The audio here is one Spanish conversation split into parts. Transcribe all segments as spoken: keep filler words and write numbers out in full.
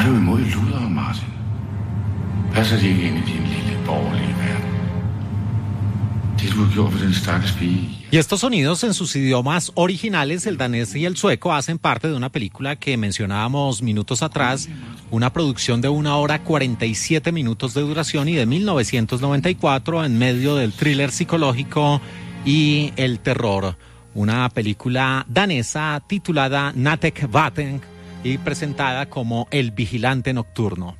er du imod luder, Martin? Passer de ikke ind i din lille borgerlige verden? Det du har gjort for den stakkels pige. Y estos sonidos en sus idiomas originales, el danés y el sueco, hacen parte de una película que mencionábamos minutos atrás, una producción de una hora cuarenta y siete minutos de duración y de mil novecientos noventa y cuatro en medio del thriller psicológico y el terror. Una película danesa titulada Nattevakten y presentada como El Vigilante Nocturno.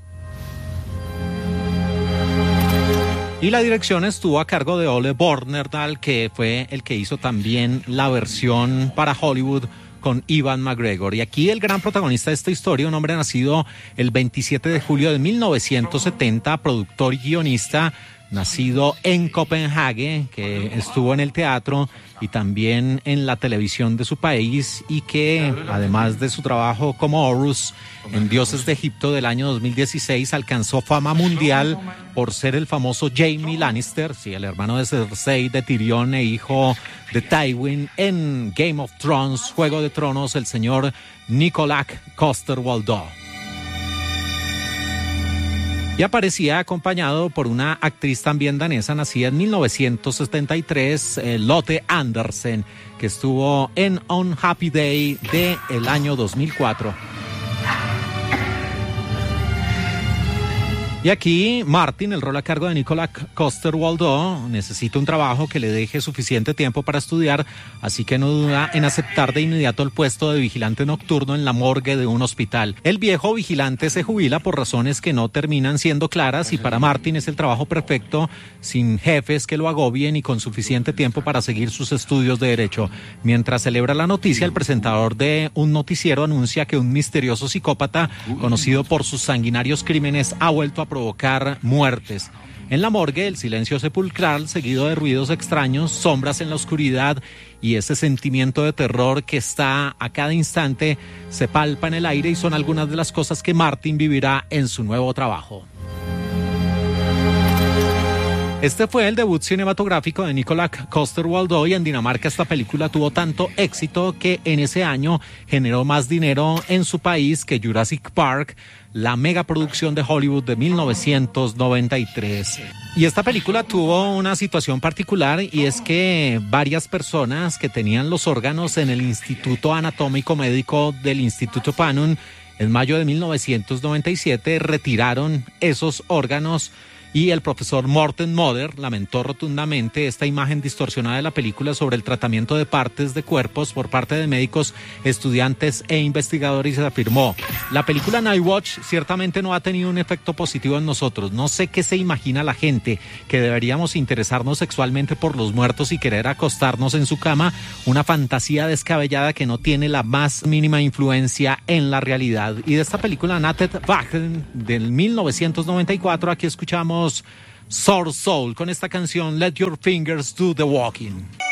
Y la dirección estuvo a cargo de Ole Bornerdal, que fue el que hizo también la versión para Hollywood con Ewan McGregor. Y aquí el gran protagonista de esta historia, un hombre nacido el veintisiete de julio de mil novecientos setenta, productor y guionista, nacido en Copenhague, que estuvo en el teatro y también en la televisión de su país y que, además de su trabajo como Horus en Dioses de Egipto del año dos mil dieciséis, alcanzó fama mundial por ser el famoso Jaime Lannister, sí, el hermano de Cersei, de Tyrion e hijo de Tywin en Game of Thrones, Juego de Tronos, el señor Nicolás Coster-Waldau. Y aparecía acompañado por una actriz también danesa nacida en mil novecientos setenta y tres, eh, Lotte Andersen, que estuvo en On Happy Day de el año dos mil cuatro. Y aquí Martin, el rol a cargo de Nicolás Coster-Waldau, necesita un trabajo que le deje suficiente tiempo para estudiar, así que no duda en aceptar de inmediato el puesto de vigilante nocturno en la morgue de un hospital. El viejo vigilante se jubila por razones que no terminan siendo claras y para Martin es el trabajo perfecto, sin jefes que lo agobien y con suficiente tiempo para seguir sus estudios de derecho. Mientras celebra la noticia, el presentador de un noticiero anuncia que un misterioso psicópata, conocido por sus sanguinarios crímenes, ha vuelto a provocar muertes. En la morgue, el silencio sepulcral, seguido de ruidos extraños, sombras en la oscuridad y ese sentimiento de terror que está a cada instante, se palpa en el aire y son algunas de las cosas que Martin vivirá en su nuevo trabajo. Este fue el debut cinematográfico de Nicolás Coster-Waldau y en Dinamarca esta película tuvo tanto éxito que en ese año generó más dinero en su país que Jurassic Park, la megaproducción de Hollywood de mil novecientos noventa y tres. Y esta película tuvo una situación particular y es que varias personas que tenían los órganos en el Instituto Anatómico Médico del Instituto Panum en mayo de mil novecientos noventa y siete retiraron esos órganos. Y el profesor Morten Moder lamentó rotundamente esta imagen distorsionada de la película sobre el tratamiento de partes de cuerpos por parte de médicos, estudiantes e investigadores y afirmó: la película Night Watch ciertamente no ha tenido un efecto positivo en nosotros. No sé qué se imagina la gente, que deberíamos interesarnos sexualmente por los muertos y querer acostarnos en su cama, una fantasía descabellada que no tiene la más mínima influencia en la realidad. Y de esta película Nattevakten del mil novecientos noventa y cuatro, aquí escuchamos Sword Soul con esta canción Let Your Fingers Do the Walking.